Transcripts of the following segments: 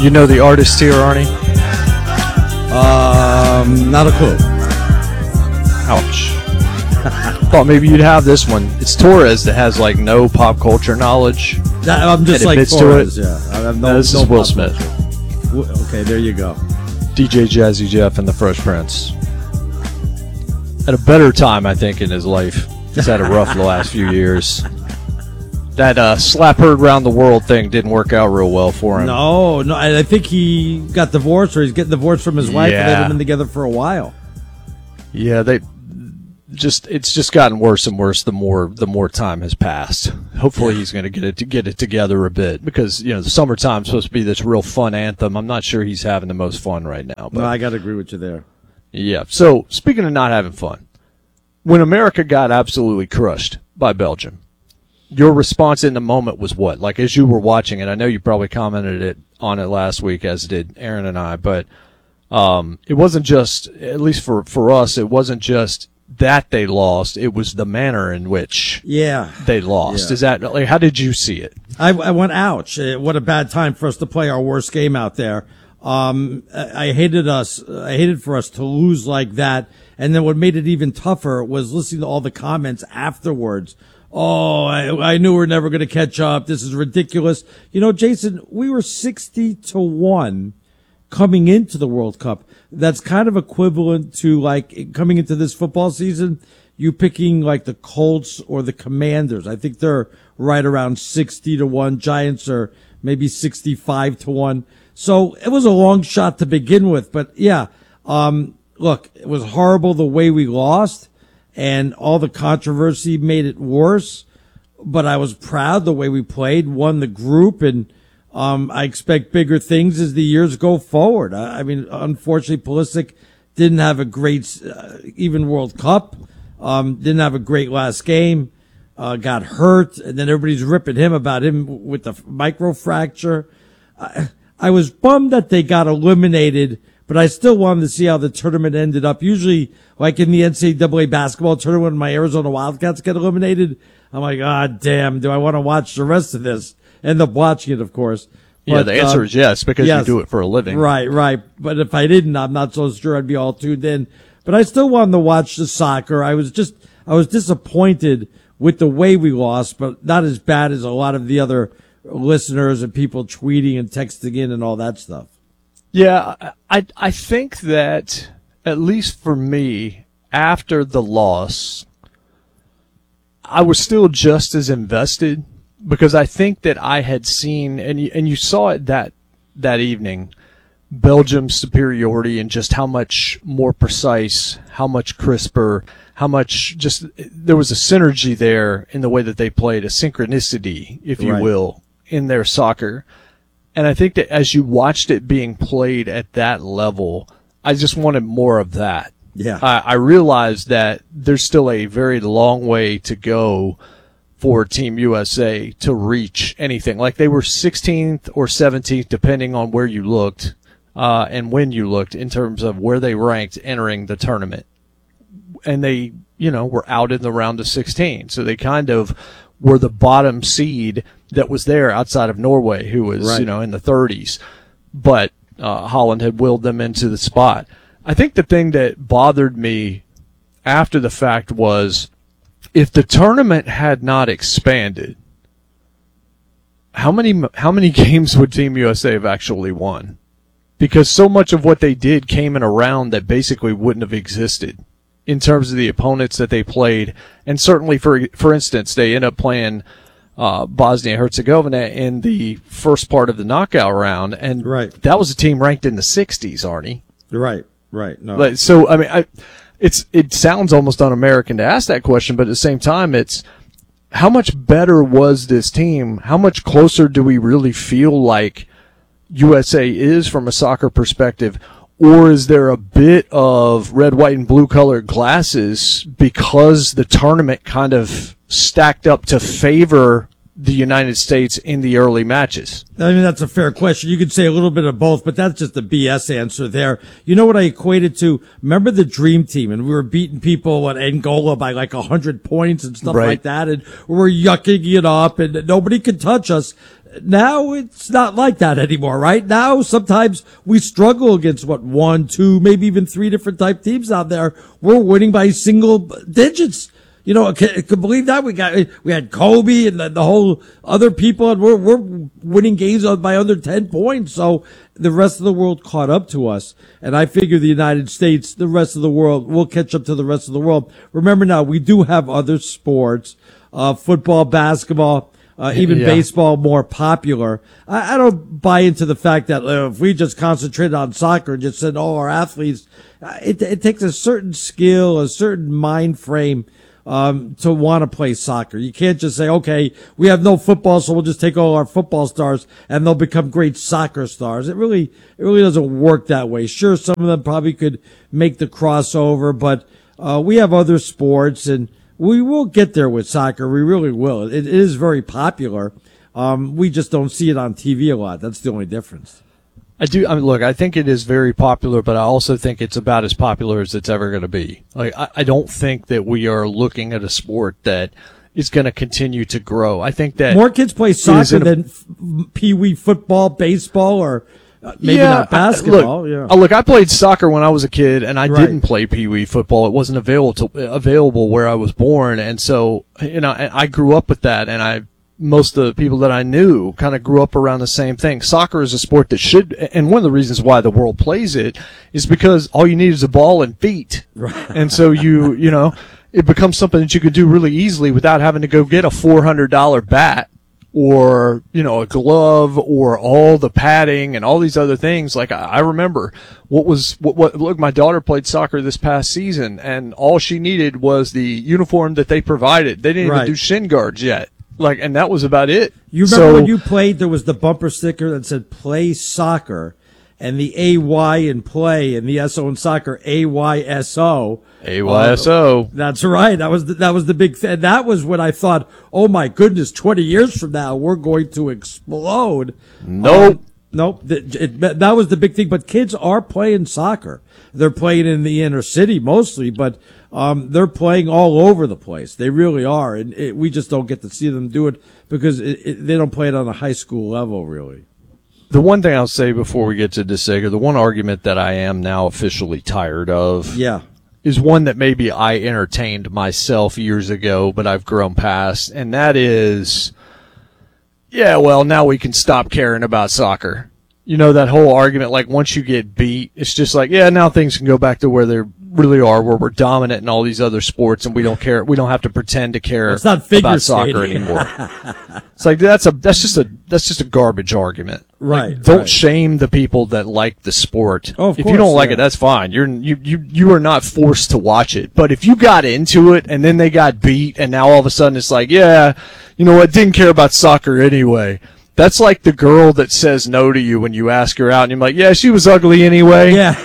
You know the artist here, Arnie? Not a clue. Ouch. Thought maybe you'd have this one. It's Torres that has like no pop culture knowledge. I'm just and like Torres. To it. Yeah, I have this is Will Smith. Okay, there you go. DJ Jazzy Jeff and the Fresh Prince. At a better time, I think, in his life. He's had a rough the last few years. That slap heard around the world thing didn't work out real well for him. No, I think he got divorced, or he's getting divorced from his wife, and they've been together for a while. Yeah, it's just gotten worse and worse the more time has passed. Hopefully he's going to get it together a bit, because the summertime's supposed to be this real fun anthem. I'm not sure he's having the most fun right now. But, no, I got to agree with you there. Yeah. So speaking of not having fun, when America got absolutely crushed by Belgium, your response in the moment was what? Like, as you were watching it, I know you probably commented on it last week, as did Aaron and I, but it wasn't just, at least for us, it wasn't just that they lost, it was the manner in which they lost. Yeah. Is that, like, how did you see it? I went, ouch, what a bad time for us to play our worst game out there. I hated for us to lose like that. And then what made it even tougher was listening to all the comments afterwards. Oh, I knew we were never going to catch up. This is ridiculous. Jason, we were 60-1 coming into the World Cup. That's kind of equivalent to, like, coming into this football season, you picking like the Colts or the Commanders. I think they're right around 60-1. Giants are maybe 65-1. So it was a long shot to begin with. But yeah, look, it was horrible the way we lost. And all the controversy made it worse, but I was proud the way we played, won the group, and I expect bigger things as the years go forward. I mean, unfortunately, Pulisic didn't have a great even World Cup, didn't have a great last game, got hurt, and then everybody's ripping him about him with the microfracture. I was bummed that they got eliminated, but I still wanted to see how the tournament ended up. Usually, like in the NCAA basketball tournament, when my Arizona Wildcats get eliminated, I'm like, God damn, do I want to watch the rest of this? End up watching it, of course. But, the answer is yes, because you do it for a living. Right. But if I didn't, I'm not so sure I'd be all tuned in. But I still wanted to watch the soccer. I was disappointed with the way we lost, but not as bad as a lot of the other listeners and people tweeting and texting in and all that stuff. Yeah, I think that, at least for me, after the loss, I was still just as invested, because I think that I had seen, and you saw it that evening, Belgium's superiority and just how much more precise, how much crisper, how much just, there was a synergy there in the way that they played, a synchronicity, if you will, in their soccer. And I think that as you watched it being played at that level, I just wanted more of that. Yeah. I realized that there's still a very long way to go for Team USA to reach anything. Like, they were 16th or 17th, depending on where you looked, and when you looked, in terms of where they ranked entering the tournament. And they, were out in the round of 16. So they kind of were the bottom seed that was there outside of Norway, who was, in the 30s. But Holland had willed them into the spot. I think the thing that bothered me after the fact was, if the tournament had not expanded, how many games would Team USA have actually won? Because so much of what they did came in a round that basically wouldn't have existed in terms of the opponents that they played. And certainly, for instance, they end up playing Bosnia-Herzegovina in the first part of the knockout round, and that was a team ranked in the 60s, Arnie. Right. No. So, I mean, it sounds almost un-American to ask that question, but at the same time, it's how much better was this team? How much closer do we really feel like USA is from a soccer perspective? Or is there a bit of red, white, and blue colored glasses because the tournament kind of stacked up to favor the United States in the early matches? I mean, that's a fair question. You could say a little bit of both, but that's just a BS answer there. You know what I equated to? Remember the Dream Team, and we were beating people at Angola by like 100 points and stuff like that, and we were yucking it up, and nobody could touch us. now it's not like that anymore, right? Now sometimes we struggle against 1, 2, maybe even 3 different type teams out there. We're winning by single digits. You know, can believe that we had Kobe and the whole other people, and we're winning games by under 10 points. So the rest of the world caught up to us, and I figure the United States, the rest of the world, will catch up to the rest of the world. Remember now, we do have other sports, football, basketball, even baseball more popular. I don't buy into the fact that if we just concentrate on soccer and just send all our athletes, it takes a certain skill, a certain mind frame to want to play soccer. You can't just say, okay, we have no football, so we'll just take all our football stars and they'll become great soccer stars. It really doesn't work that way. Sure, some of them probably could make the crossover, but we have other sports, and we will get there with soccer. We really will. It is very popular. We just don't see it on TV a lot. That's the only difference. I mean, look, I think it is very popular, but I also think it's about as popular as it's ever going to be. Like, I don't think that we are looking at a sport that is going to continue to grow. I think that more kids play soccer than pee-wee football, baseball, or maybe not basketball. Look, I played soccer when I was a kid, and I didn't play pee-wee football. It wasn't available where I was born, and so I grew up with that, and most of the people that I knew kind of grew up around the same thing. Soccer is a sport that should, and one of the reasons why the world plays it is because all you need is a ball and feet. Right. And so it becomes something that you can do really easily without having to go get a $400 bat or, a glove or all the padding and all these other things. Like I remember look, my daughter played soccer this past season, and all she needed was the uniform that they provided. They didn't even do shin guards yet. And that was about it. You remember when you played, there was the bumper sticker that said play soccer, and the AY in play and the SO in soccer, AYSO. AYSO. That's right. That was the big thing. That was when I thought, oh my goodness, 20 years from now, we're going to explode. Nope. Nope. That was the big thing. But kids are playing soccer. They're playing in the inner city mostly, but they're playing all over the place. They really are. And we just don't get to see them do it because they don't play it on a high school level, really. The one thing I'll say before we get to DeSager, the one argument that I am now officially tired of is one that maybe I entertained myself years ago, but I've grown past, and that is, now we can stop caring about soccer. That whole argument, like once you get beat, it's just like, now things can go back to where they really are, where we're dominant in all these other sports and we don't care. We don't have to pretend to care about soccer anymore. It's like, that's just a garbage argument. Right. Don't shame the people that like the sport. Oh, of if course, you don't like it, that's fine. You are not forced to watch it. But if you got into it and then they got beat and now all of a sudden it's like, didn't care about soccer anyway. That's like the girl that says no to you when you ask her out, and you're like, she was ugly anyway. Yeah.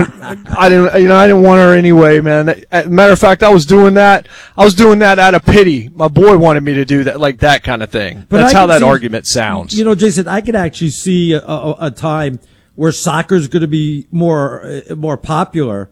I didn't want her anyway, man. Matter of fact, I was doing that out of pity. My boy wanted me to do that, like that kind of thing. But that's how that argument sounds. Jason, I could actually see a time where soccer is going to be more popular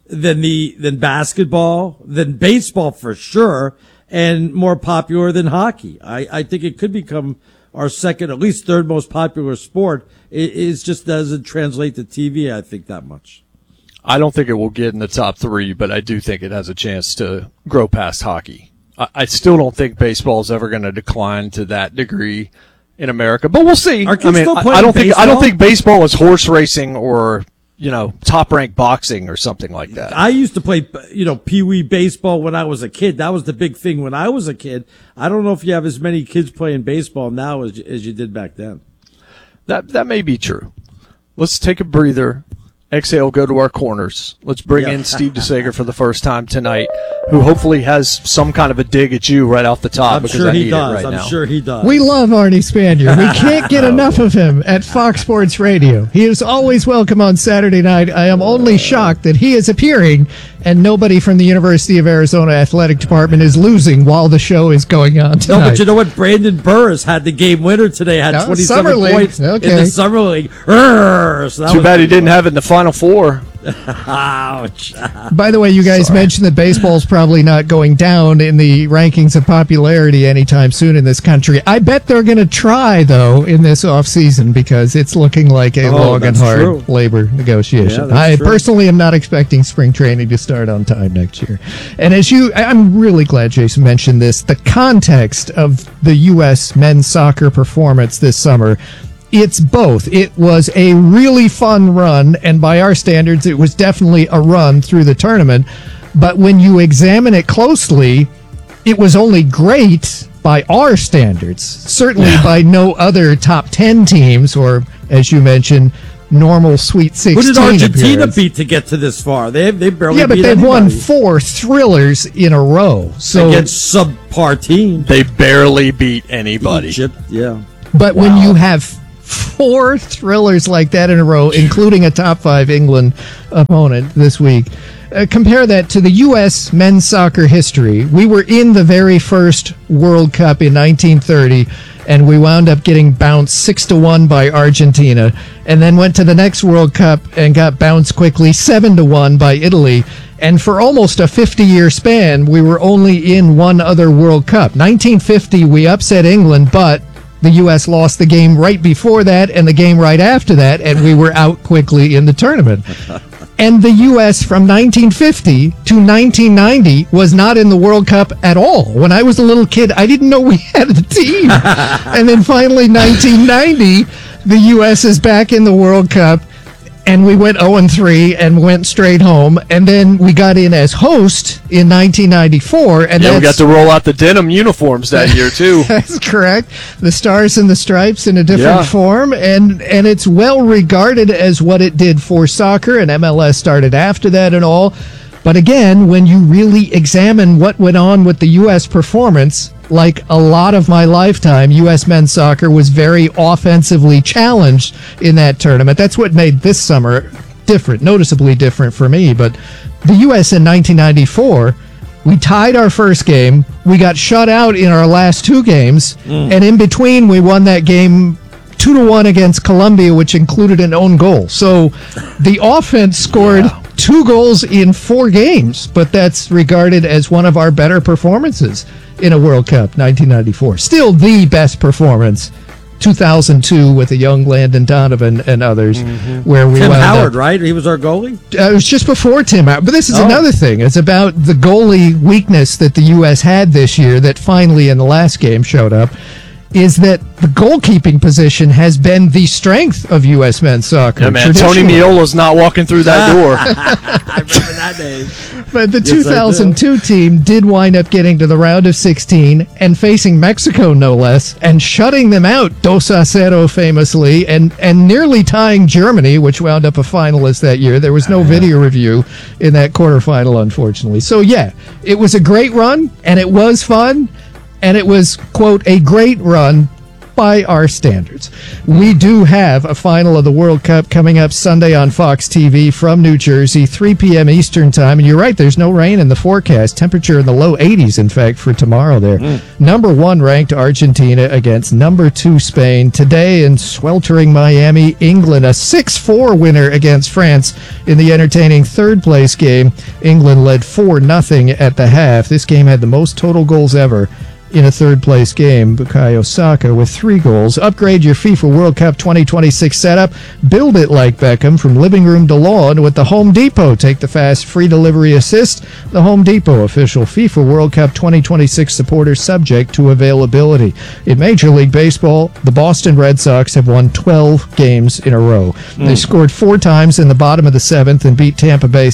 than basketball, than baseball for sure, and more popular than hockey. I think it could become our second, at least third most popular sport. It just doesn't translate to TV, I think, that much. I don't think it will get in the top 3, but I do think it has a chance to grow past hockey. I still don't think baseball is ever going to decline to that degree in America, but we'll see. Are kids still playing baseball? I don't think baseball is horse racing or top ranked boxing or something like that. I used to play, pee-wee baseball when I was a kid. That was the big thing when I was a kid. I don't know if you have as many kids playing baseball now as you did back then. That may be true. Let's take a breather. Exhale, go to our corners. Let's bring in Steve DeSager for the first time tonight, who hopefully has some kind of a dig at you right off the top. I'm sure he does. I'm sure he does. We love Arnie Spanier. We can't get enough of him at Fox Sports Radio. He is always welcome on Saturday night. I am only shocked that he is appearing and nobody from the University of Arizona Athletic Department is losing while the show is going on tonight. No, but you know what? Brandon Burris had the game winner today, had 27 points in the Summer League. So too bad he didn't have it in the Final Four. Ouch. By the way, you guys mentioned that baseball's probably not going down in the rankings of popularity anytime soon in this country. I bet they're going to try, though, in this offseason because it's looking like a long and hard labor negotiation. Yeah, I personally am not expecting spring training to start on time next year. And I'm really glad Jason mentioned this, the context of the U.S. men's soccer performance this summer. It's both. It was a really fun run, and by our standards, it was definitely a run through the tournament. But when you examine it closely, it was only great by our standards. Certainly by no other top 10 teams, or, as you mentioned, normal Sweet 16 Who did Argentina appearance. beat to get to this far? They barely but beat they've anybody. won 4 thrillers in a row. So Against subpar teams. They barely beat anybody. Egypt, yeah. But when you have 4 thrillers like that in a row, including a top 5 England opponent this week, compare that to the U.S. men's soccer history. We were in the very first World Cup in 1930, and we wound up getting bounced 6-1 by Argentina, and then went to the next World Cup and got bounced quickly 7-1 by Italy. And for almost a 50-year span, we were only in one other World Cup. 1950, we upset England, but the U.S. lost the game right before that and the game right after that, and we were out quickly in the tournament. And the U.S. from 1950 to 1990 was not in the World Cup at all. When I was a little kid, I didn't know we had a team. And then finally, 1990, the U.S. is back in the World Cup, and we went 0-3 and went straight home. And then we got in as host in 1994. And we got to roll out the denim uniforms that year, too. That's correct. The stars and the stripes in a different form. And it's well regarded as what it did for soccer, and MLS started after that and all. But again, when you really examine what went on with the U.S. performance, like a lot of my lifetime, U.S. men's soccer was very offensively challenged in that tournament. That's what made this summer different, noticeably different for me. But the U.S. in 1994, we tied our first game. We got shut out in our last 2 games. And in between, we won that game 2-1 against Colombia, which included an own goal. So the offense scored 2 goals in 4 games, but that's regarded as one of our better performances in a World Cup, 1994. Still the best performance, 2002 with a young Landon Donovan and others, where we Tim wound Howard, up. right? He was our goalie? It was just before Tim Howard. But this is another thing. It's about the goalie weakness that the U.S. had this year that finally in the last game showed up, is that the goalkeeping position has been the strength of U.S. men's soccer. Yeah, man, Tony Meola's not walking through that door. I remember that name. But the 2002 team did wind up getting to the round of 16 and facing Mexico, no less, and shutting them out 2-0 famously, and nearly tying Germany, which wound up a finalist that year. There was no video review in that quarterfinal, unfortunately. So, yeah, it was a great run, and it was fun. And it was, quote, a great run by our standards. We do have a final of the World Cup coming up Sunday on Fox TV from New Jersey, 3 p.m. Eastern time. And you're right, there's no rain in the forecast. Temperature in the low 80s, in fact, for tomorrow there. Number 1 ranked Argentina against number 2 Spain. Today in sweltering Miami, England, a 6-4 winner against France in the entertaining third-place game. England led 4-0 at the half. This game had the most total goals ever in a third-place game. Bukayo Saka with 3 goals. Upgrade your FIFA World Cup 2026 setup. Build it like Beckham from living room to lawn with the Home Depot. Take the fast free delivery assist. The Home Depot official FIFA World Cup 2026 supporter, subject to availability. In Major League Baseball, the Boston Red Sox have won 12 games in a row. They scored 4 times in the bottom of the 7th and beat Tampa Bay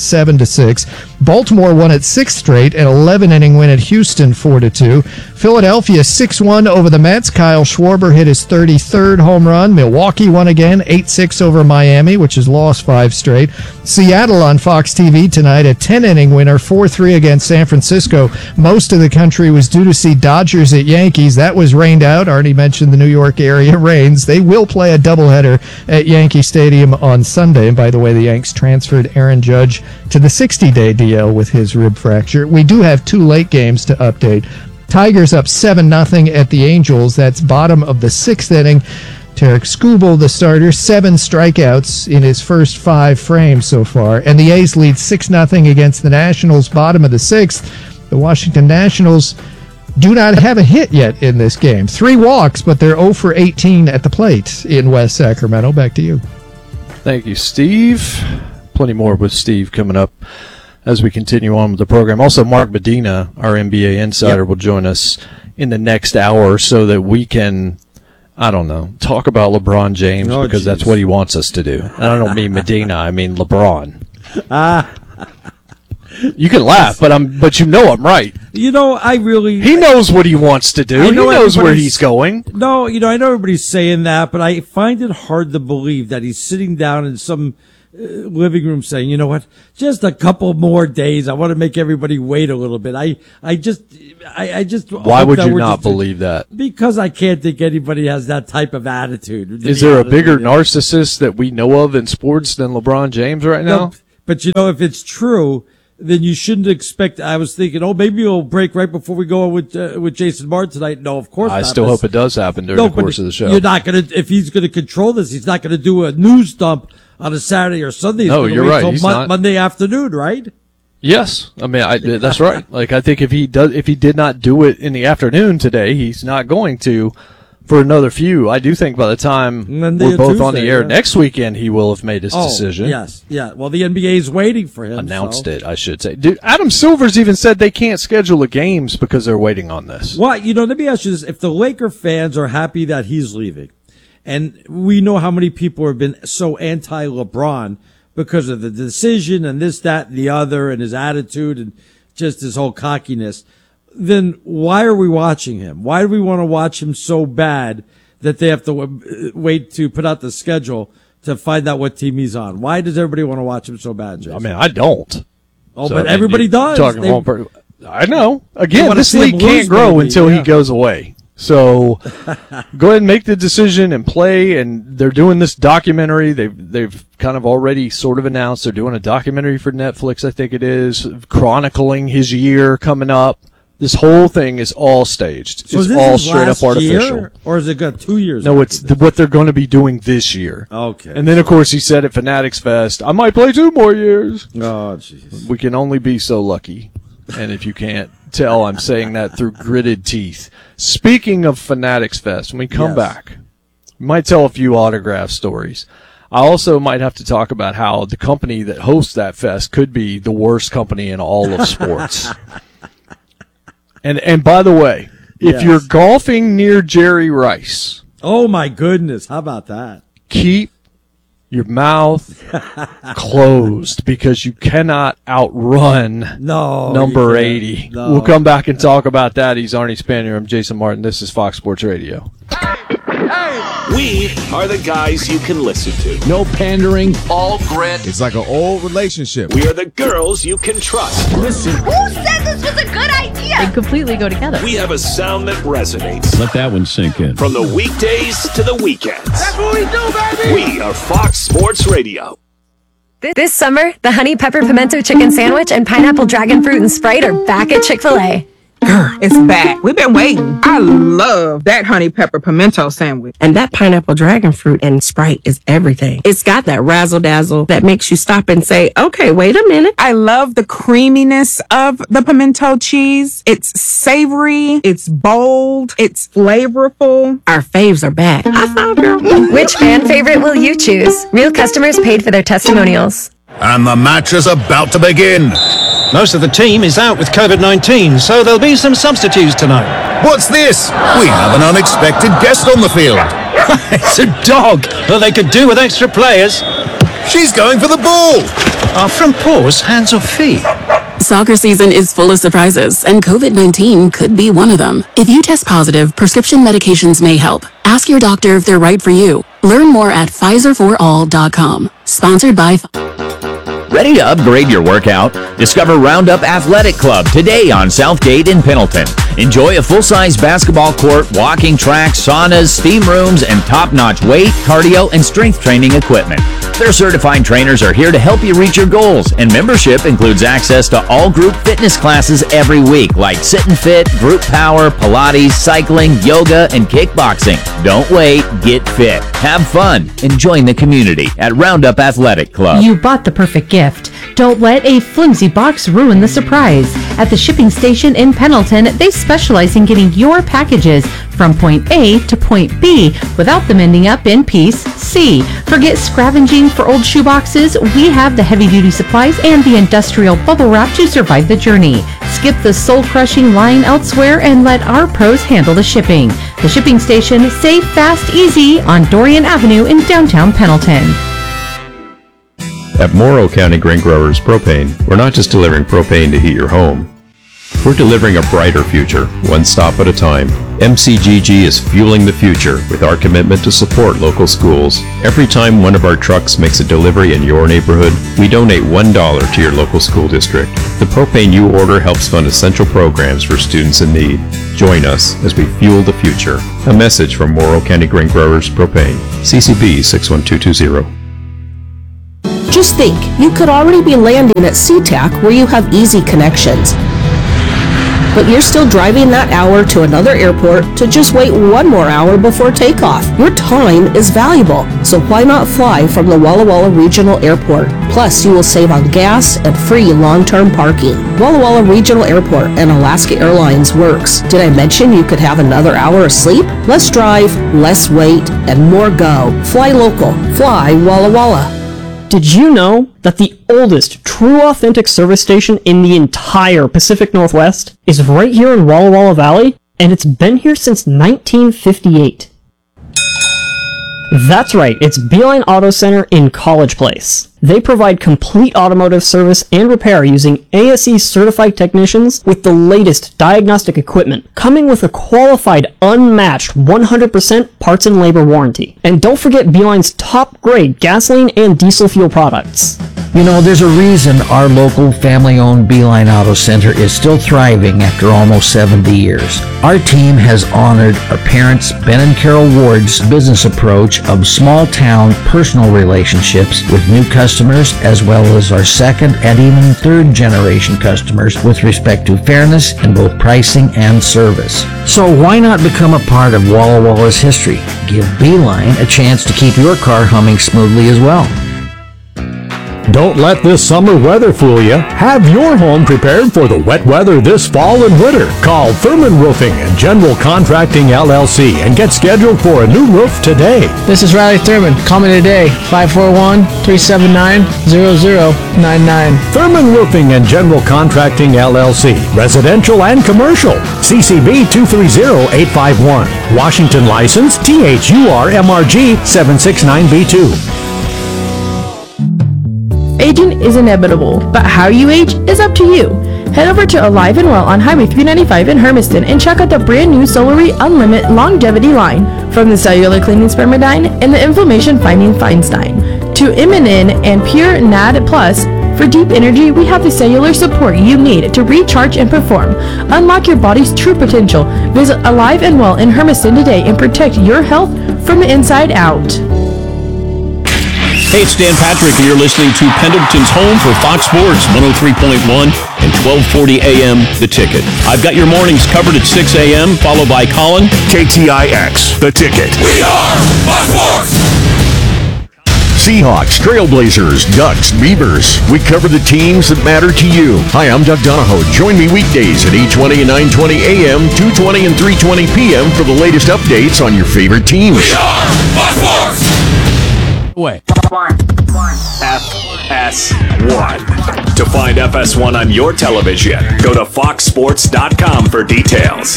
7-6. Baltimore won its 6th straight, an 11-inning win at Houston 4-2. Philadelphia 6-1 over the Mets. Kyle Schwarber hit his 33rd home run. Milwaukee won again, 8-6 over Miami, which has lost 5 straight. Seattle on Fox TV tonight, a 10-inning winner, 4-3 against San Francisco. Most of the country was due to see Dodgers at Yankees. That was rained out. Already mentioned the New York area rains. They will play a doubleheader at Yankee Stadium on Sunday. And by the way, the Yanks transferred Aaron Judge to the 60-day DL with his rib fracture. We do have 2 late games to update. Tigers up 7-0 at the Angels. That's bottom of the 6th inning. Tarek Skubal, the starter, 7 strikeouts in his first 5 frames so far. And the A's lead 6-0 against the Nationals, bottom of the 6th. The Washington Nationals do not have a hit yet in this game. 3 walks, but they're 0 for 18 at the plate in West Sacramento. Back to you. Thank you, Steve. Plenty more with Steve coming up as we continue on with the program. Also, Mark Medina, our NBA insider, will join us in the next hour so that we can, I don't know, talk about LeBron James because that's what he wants us to do. And I don't mean Medina, I mean LeBron. You can laugh, but you know I'm right. He knows what he wants to do. He knows where he's going. No, I know everybody's saying that, but I find it hard to believe that he's sitting down in some living room saying, you know what, just a couple more days. I want to make everybody wait a little bit. I just. Why would you not believe that? Because I can't think anybody has that type of attitude. Is there a bigger narcissist that we know of in sports than LeBron James right now? No, but if it's true, then you shouldn't expect. I was thinking, maybe it'll break right before we go with Jason Martin tonight. No, of course not. I still hope it does happen during the course of the show. You're not going to, if he's going to control this, he's not going to do a news dump on a Saturday or Sunday. No, you're right. He's not. Monday afternoon, right? Yes, I mean that's right. Like I think if he did not do it in the afternoon today, he's not going to for another few. I do think by the time we're both on the air next weekend, he will have made his decision. Yes, yeah. Well, the NBA is waiting for him. Announced it, I should say. Dude, Adam Silver's even said they can't schedule the games because they're waiting on this. Well, let me ask you this: if the Laker fans are happy that he's leaving, and we know how many people have been so anti-LeBron because of the decision and this, that, and the other, and his attitude and just his whole cockiness, then why are we watching him? Why do we want to watch him so bad that they have to wait to put out the schedule to find out what team he's on? Why does everybody want to watch him so bad, Jason? I mean, I don't. But everybody does. I know. Again, this league can't grow until he goes away. So go ahead and make the decision and play. And they're doing this documentary. They've kind of already sort of announced they're doing a documentary for Netflix, I think it is, chronicling his year coming up. This whole thing is all staged. So it's all straight up artificial. Year, or is it got 2 years? No, it's what they're going to be doing this year. Okay. And then, of course, he said at Fanatics Fest, I might play 2 more years. Oh, jeez. We can only be so lucky. And if you can't tell, I'm saying that through gritted teeth. Speaking of Fanatics Fest, when we come back, we might tell a few autograph stories. I also might have to talk about how the company that hosts that fest could be the worst company in all of sports. And by the way, if you're golfing near Jerry Rice, oh my goodness, how about that? Keep your mouth closed because you cannot outrun number 80. No. We'll come back and talk about that. He's Arnie Spanier. I'm Jason Martin. This is Fox Sports Radio. We are the guys you can listen to. No pandering. All grit. It's like an old relationship. We are the girls you can trust. Listen. Who said this was a good idea? They completely go together. We have a sound that resonates. Let that one sink in. From the weekdays to the weekends. That's what we do, baby. We are Fox Sports Radio. This summer, the Honey Pepper Pimento Chicken Sandwich and Pineapple Dragon Fruit and Sprite are back at Chick-fil-A. It's back. We've been waiting. I love that honey pepper pimento sandwich. And that pineapple dragon fruit and Sprite is everything. It's got that razzle dazzle that makes you stop and say, okay, wait a minute. I love the creaminess of the pimento cheese. It's savory. It's bold. It's flavorful. Our faves are back. I found her. Which fan favorite will you choose? Real customers paid for their testimonials. And the match is about to begin. Most of the team is out with COVID-19, so there'll be some substitutes tonight. What's this? We have an unexpected guest on the field. It's a dog, but they could do with extra players. She's going for the ball. Are front paws hands or feet? Soccer season is full of surprises, and COVID-19 could be one of them. If you test positive, prescription medications may help. Ask your doctor if they're right for you. Learn more at PfizerForAll.com. Sponsored by... Ready to upgrade your workout? Discover Roundup Athletic Club today on Southgate in Pendleton. Enjoy a full-size basketball court, walking track, saunas, steam rooms, and top-notch weight, cardio, and strength training equipment. Their certified trainers are here to help you reach your goals, and membership includes access to all group fitness classes every week, like Sit and Fit, Group Power, Pilates, cycling, yoga, and kickboxing. Don't wait, get fit, have fun, and join the community at Roundup Athletic Club. You bought the perfect gift. Don't let a flimsy box ruin the surprise. At the shipping station in Pendleton, they specialize in getting your packages from point A to point B without them ending up in piece C. Forget scavenging for old shoeboxes. We have the heavy-duty supplies and the industrial bubble wrap to survive the journey. Skip the soul-crushing line elsewhere and let our pros handle the shipping. The shipping station, safe, fast, easy on Dorian Avenue in downtown Pendleton. At Morrow County Grain Growers Propane, we're not just delivering propane to heat your home. We're delivering a brighter future, one stop at a time. MCGG is fueling the future with our commitment to support local schools. Every time one of our trucks makes a delivery in your neighborhood, we donate $1 to your local school district. The propane you order helps fund essential programs for students in need. Join us as we fuel the future. A message from Morrow County Grain Growers Propane, CCB 61220. Just think, you could already be landing at SeaTac where you have easy connections. But you're still driving that hour to another airport to just wait one more hour before takeoff. Your time is valuable, so why not fly from the Walla Walla Regional Airport? Plus, you will save on gas and free long-term parking. Walla Walla Regional Airport and Alaska Airlines works. Did I mention you could have another hour of sleep? Less drive, less wait, and more go. Fly local. Fly Walla Walla. Did you know that the oldest true authentic service station in the entire Pacific Northwest is right here in Walla Walla Valley, and it's been here since 1958? That's right, it's Beeline Auto Center in College Place. They provide complete automotive service and repair using ASE certified technicians with the latest diagnostic equipment, coming with a qualified, unmatched 100% parts and labor warranty. And don't forget Beeline's top grade gasoline and diesel fuel products. You know, there's a reason our local family-owned Beeline Auto Center is still thriving after almost 70 years. Our team has honored our parents, Ben and Carol Ward's business approach of small-town personal relationships with new customers, as well as our second and even third generation customers with respect to fairness in both pricing and service. So why not become a part of Walla Walla's history? Give Beeline a chance to keep your car humming smoothly as well. Don't let this summer weather fool you. Have your home prepared for the wet weather this fall and winter. Call Thurman Roofing and General Contracting LLC and get scheduled for a new roof today. This is Riley Thurman. Call me today, 541-379-0099. Thurman Roofing and General Contracting LLC. Residential and commercial. CCB 230851. Washington license THUR-MRG 769B2. Aging is inevitable, but how you age is up to you. Head over to Alive and Well on Highway 395 in Hermiston and check out the brand new Solary Unlimited Longevity line. From the cellular cleaning Spermidine and the inflammation fighting Feinstein to Immunin and Pure NAD Plus. For deep energy, we have the cellular support you need to recharge and perform. Unlock your body's true potential. Visit Alive and Well in Hermiston today and protect your health from the inside out. Hey, it's Dan Patrick, and you're listening to Pendleton's home for Fox Sports 103.1 and 1240 AM, The Ticket. I've got your mornings covered at 6 a.m., followed by Colin. KTIX, The Ticket. We are Fox Sports! Seahawks, Trailblazers, Ducks, Beavers. We cover the teams that matter to you. Hi, I'm Doug Donahoe. Join me weekdays at 8:20 and 9:20 a.m., 2:20 and 3:20 p.m. for the latest updates on your favorite teams. We are Fox Sports! Way. FS1. To find FS1 on your television, go to foxsports.com for details.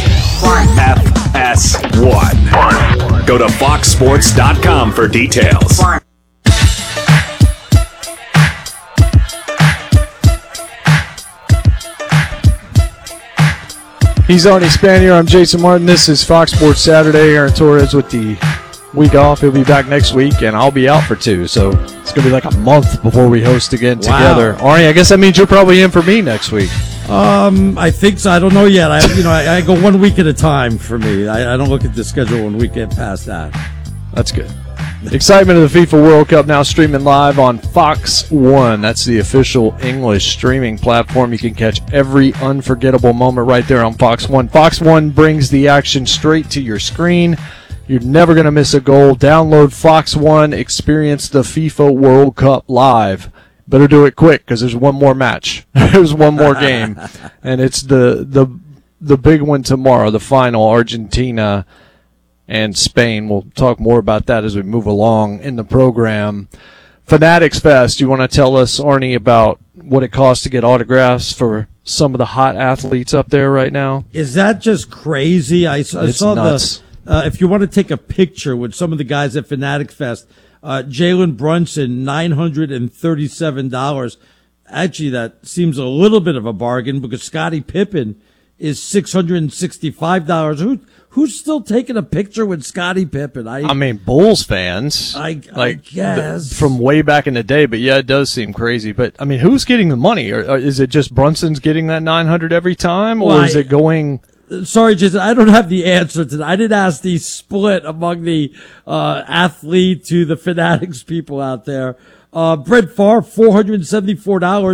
FS1. Go to foxsports.com for details. He's Arnie Spanier. I'm Jason Martin. This is Fox Sports Saturday. Aaron Torres with the week off. He'll be back next week, and I'll be out for 2, so it's going to be like a month before we host again together. Arnie, I guess that means you're probably in for me next week. I think so. I don't know yet. I go 1 week at a time for me. I don't look at the schedule when we get past that. That's good. Excitement of the FIFA World Cup now streaming live on Fox One. That's the official English streaming platform. You can catch every unforgettable moment right there on Fox One. Fox One brings the action straight to your screen. You're never going to miss a goal. Download Fox One. Experience the FIFA World Cup live. Better do it quick because there's one more match. There's one more game. And it's the big one tomorrow, the final, Argentina and Spain. We'll talk more about that as we move along in the program. Fanatics Fest, you want to tell us, Arnie, about what it costs to get autographs for some of the hot athletes up there right now? Is that just crazy? I saw nuts. If you want to take a picture with some of the guys at Fanatic Fest, Jalen Brunson, $937. Actually, that seems a little bit of a bargain because Scottie Pippen is $665. Who's still taking a picture with Scottie Pippen? I mean, Bulls fans. I guess. From way back in the day, but yeah, it does seem crazy. But, I mean, who's getting the money? Or is it just Brunson's getting that $900 every time? Or is it going... Sorry, Jason, I don't have the answer to that. I didn't ask the split among the athlete to the Fanatics people out there. Brett Favre, $474.